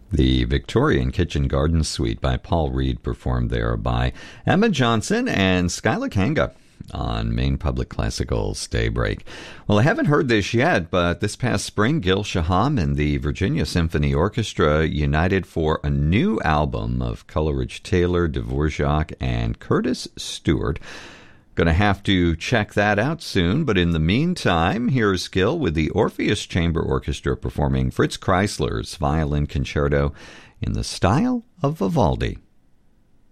The Victorian Kitchen Garden Suite by Paul Reed, performed there by Emma Johnson and Skyla Kanga on Maine Public Classical's Daybreak. Well, I haven't heard this yet, but this past spring, Gil Shaham and the Virginia Symphony Orchestra united for a new album of Coleridge Taylor, Dvorak, and Curtis Stewart. Going to have to check that out soon, but in the meantime, here's Gil with the Orpheus Chamber Orchestra performing Fritz Kreisler's Violin Concerto in the style of Vivaldi.